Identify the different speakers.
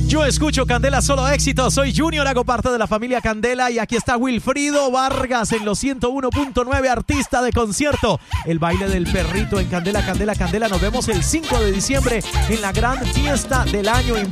Speaker 1: Yo escucho Candela, solo éxito. Soy Junior, hago parte de la familia Candela y aquí está Wilfrido Vargas en los 101.9, artista de concierto. El baile del perrito en Candela, Candela, Candela. Nos vemos el 5 de diciembre en la gran fiesta del año.